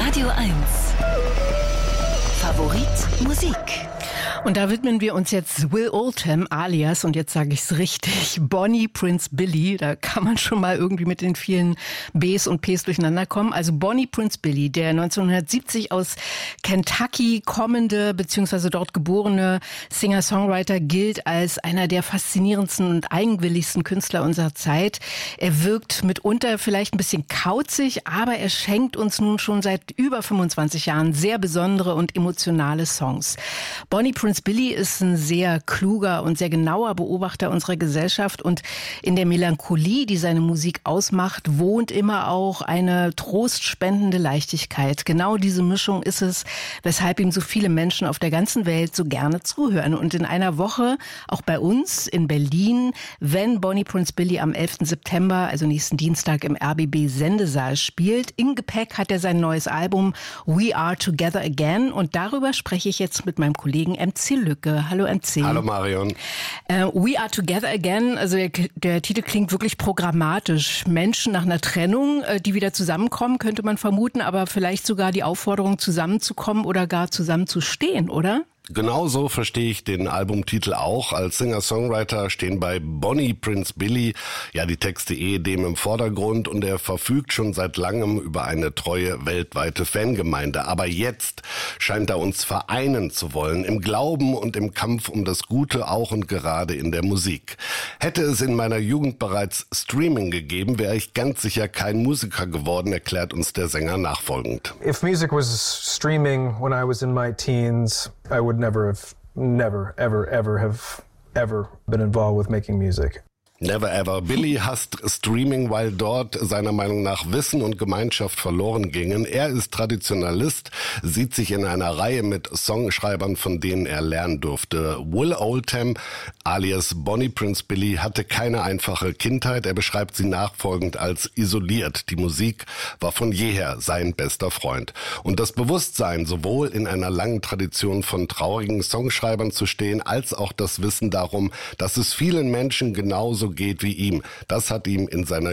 Radio 1. Favorit Musik. Und da widmen wir uns jetzt Will Oldham alias, und jetzt sage ich es richtig, Bonnie Prince Billy. Da kann man schon mal irgendwie mit den vielen Bs und Ps durcheinander kommen. Also Bonnie Prince Billy, der 1970 aus Kentucky kommende bzw. dort geborene Singer-Songwriter, gilt als einer der faszinierendsten und eigenwilligsten Künstler unserer Zeit. Er wirkt mitunter vielleicht ein bisschen kauzig, aber er schenkt uns nun schon seit über 25 Jahren sehr besondere und emotionale Songs. Bonnie Prince Billy ist ein sehr kluger und sehr genauer Beobachter unserer Gesellschaft, und in der Melancholie, die seine Musik ausmacht, wohnt immer auch eine trostspendende Leichtigkeit. Genau diese Mischung ist es, weshalb ihm so viele Menschen auf der ganzen Welt so gerne zuhören. Und in einer Woche, auch bei uns in Berlin, wenn Bonnie Prince Billy am 11. September, also nächsten Dienstag, im RBB Sendesaal spielt. Im Gepäck hat er sein neues Album We Are Together Again, und darüber spreche ich jetzt mit meinem Kollegen MC Lücke. Hallo MC. Hallo Marion. We Are Together Again, also der Titel klingt wirklich programmatisch. Menschen nach einer Trennung, die wieder zusammenkommen, könnte man vermuten, aber vielleicht sogar die Aufforderung, zusammenzukommen oder gar zusammenzustehen, oder? Genau so verstehe ich den Albumtitel auch. Als Singer-Songwriter stehen bei Bonnie Prince Billy ja die Texte dem im Vordergrund, und er verfügt schon seit langem über eine treue weltweite Fangemeinde. Aber jetzt scheint er uns vereinen zu wollen, im Glauben und im Kampf um das Gute, auch und gerade in der Musik. Hätte es in meiner Jugend bereits Streaming gegeben, wäre ich ganz sicher kein Musiker geworden, erklärt uns der Sänger nachfolgend. If music was streaming when I was in my teens, I would never, ever been involved with making music. Never ever. Billy hasst Streaming, weil dort seiner Meinung nach Wissen und Gemeinschaft verloren gingen. Er ist Traditionalist, sieht sich in einer Reihe mit Songschreibern, von denen er lernen durfte. Will Oldham alias Bonnie Prince Billy hatte keine einfache Kindheit. Er beschreibt sie nachfolgend als isoliert. Die Musik war von jeher sein bester Freund. Und das Bewusstsein, sowohl in einer langen Tradition von traurigen Songschreibern zu stehen, als auch das Wissen darum, dass es vielen Menschen genauso geht wie ihm. Das hat ihm in seiner